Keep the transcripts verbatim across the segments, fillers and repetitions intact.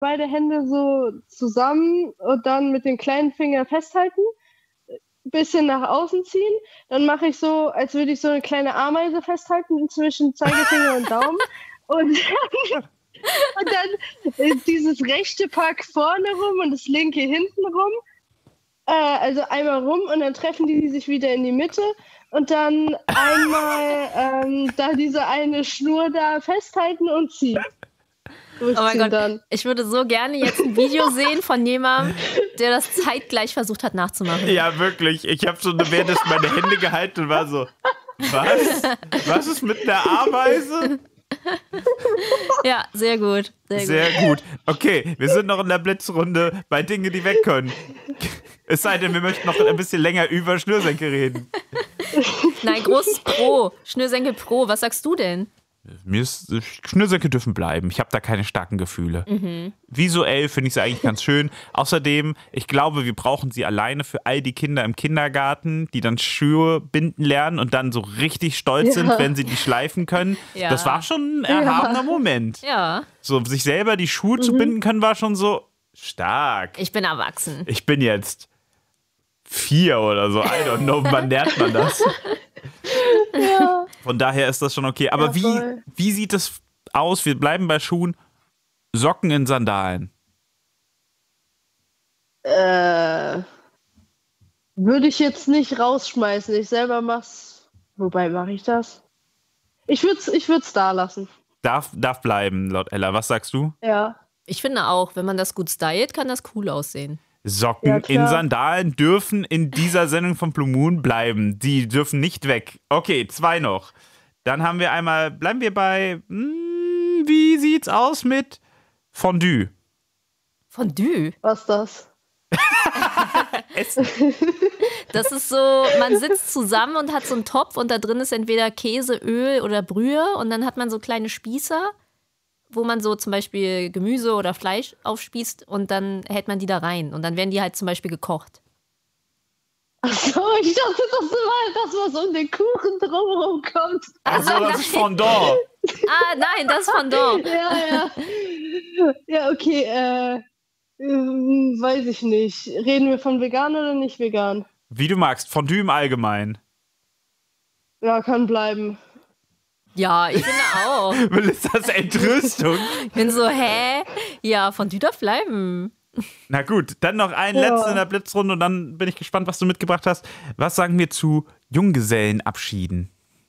beide Hände so zusammen und dann mit den kleinen Finger festhalten, ein bisschen nach außen ziehen. Dann mache ich so, als würde ich so eine kleine Ameise festhalten zwischen Zeigefinger und Daumen. Und dann, und dann ist dieses rechte Pack vorne rum und das linke hinten rum. Äh, also einmal rum und dann treffen die sich wieder in die Mitte. Und dann einmal ähm, da diese eine Schnur da festhalten und ziehen. Oh mein Gott, dann. Ich würde so gerne jetzt ein Video sehen von jemandem, der das zeitgleich versucht hat nachzumachen. Ja, wirklich. Ich habe schon währenddessen meine Hände gehalten und war so, was? Was ist mit einer Ameise? Ja, sehr gut. Sehr, sehr gut. gut. Okay, wir sind noch in der Blitzrunde bei Dingen, die weg können. Es sei denn, wir möchten noch ein bisschen länger über Schnürsenkel reden. Nein, großes Pro. Schnürsenkel Pro. Was sagst du denn? Mir ist, Schnürsenkel dürfen bleiben. Ich habe da keine starken Gefühle. Mhm. Visuell finde ich sie eigentlich ganz schön. Außerdem, ich glaube, wir brauchen sie alleine für all die Kinder im Kindergarten, die dann Schuhe binden lernen und dann so richtig stolz ja. sind, wenn sie die schleifen können. Ja. Das war schon ein erhabener ja. Moment. Ja. So, sich selber die Schuhe mhm. zu binden können, war schon so stark. Ich bin erwachsen. Ich bin jetzt vier oder so. I don't know, wann lernt man das? Ja. Von daher ist das schon okay. Aber ja, wie, wie sieht es aus? Wir bleiben bei Schuhen. Socken in Sandalen. Äh, würde ich jetzt nicht rausschmeißen. Ich selber mach's. Wobei mache ich das? Ich würde es ich würd's da lassen. Darf, darf bleiben, laut Ella. Was sagst du? Ja. Ich finde auch, wenn man das gut stylt, kann das cool aussehen. Socken ja, in Sandalen dürfen in dieser Sendung von Blue Moon bleiben. Die dürfen nicht weg. Okay, zwei noch. Dann haben wir einmal, bleiben wir bei, hm, wie sieht's aus mit Fondue? Fondue? Was ist das? Essen. Das ist so, man sitzt zusammen und hat so einen Topf und da drin ist entweder Käse, Öl oder Brühe und dann hat man so kleine Spießer, wo man so zum Beispiel Gemüse oder Fleisch aufspießt und dann hält man die da rein. Und dann werden die halt zum Beispiel gekocht. Ach so, ich dachte, das war das, was um den Kuchen drumherum kommt. Ach so, das ist Fondant. Ah, nein, das ist Fondant. Ja, ja. Ja, okay, äh, äh, weiß ich nicht. Reden wir von vegan oder nicht vegan? Wie du magst, Fondue im Allgemeinen. Ja, kann bleiben. Ja, ich finde auch. Ist das Entrüstung? Ich bin so, hä? Ja, Fondue darf bleiben. Na gut, dann noch ein ja. letzter in der Blitzrunde und dann bin ich gespannt, was du mitgebracht hast. Was sagen wir zu Junggesellenabschieden?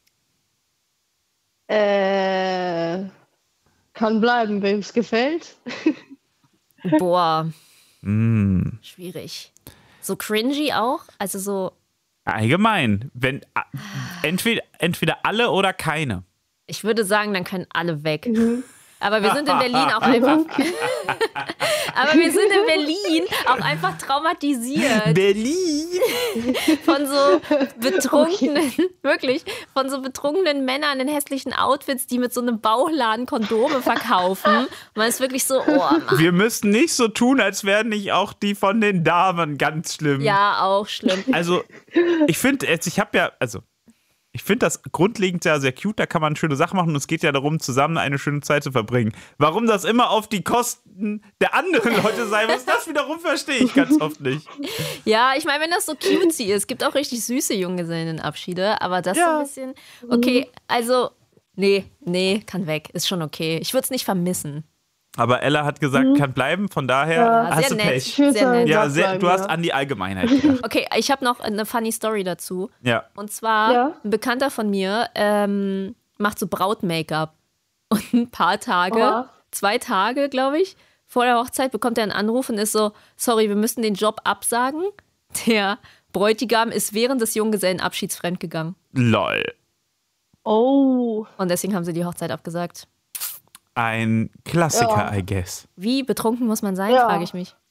Äh, kann bleiben, wem es gefällt. Boah. Mm. Schwierig. So cringy auch? Also so. Allgemein. Wenn, entweder, entweder alle oder keine. Ich würde sagen, dann können alle weg. Mhm. Aber wir sind in Berlin auch einfach. Aber wir sind in Berlin auch einfach traumatisiert. Berlin! Von so betrunkenen, okay. wirklich, von so betrunkenen Männern in hässlichen Outfits, die mit so einem Bauchladen Kondome verkaufen. Und man ist wirklich so, oh Mann. Wir müssen nicht so tun, als wären nicht auch die von den Damen ganz schlimm. Ja, auch schlimm. Also, ich finde, ich habe ja, also, ich finde das grundlegend ja sehr cute, da kann man schöne Sachen machen und es geht ja darum, zusammen eine schöne Zeit zu verbringen. Warum das immer auf die Kosten der anderen Leute sein muss, das wiederum verstehe ich ganz oft nicht. Ja, ich meine, wenn das so cutesy ist, es gibt auch richtig süße Junggesellenabschiede, aber das ja. so ein bisschen, okay, also, nee, nee, kann weg, ist schon okay. Ich würde es nicht vermissen. Aber Ella hat gesagt, mhm. kann bleiben, von daher ja, hast du nett. Pech. Sehr nett. Ja, sehr, du hast an die Allgemeinheit gedacht. Okay, ich habe noch eine funny Story dazu. Ja. Und zwar, ja. ein Bekannter von mir ähm, macht so Braut-Make-up. Und ein paar Tage, oh. zwei Tage, glaube ich, vor der Hochzeit bekommt er einen Anruf und ist so, sorry, wir müssen den Job absagen. Der Bräutigam ist während des Junggesellenabschieds fremdgegangen. Lol. Oh. Und deswegen haben sie die Hochzeit abgesagt. Ein Klassiker, ja. I guess. Wie betrunken muss man sein, ja. frage ich mich.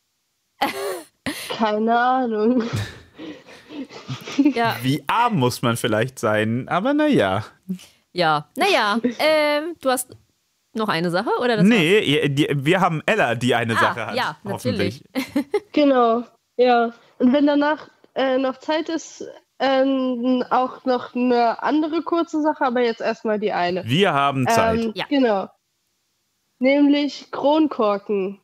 Keine Ahnung. Ja. Wie arm muss man vielleicht sein, aber naja. Ja, naja, ähm, du hast noch eine Sache, oder? Das nee, die, wir haben Ella, die eine ah, Sache hat. Ja, natürlich. Genau, ja. Und wenn danach äh, noch Zeit ist, ähm, auch noch eine andere kurze Sache, aber jetzt erstmal die eine. Wir haben Zeit. Ähm, ja. Genau. Nämlich Kronkorken.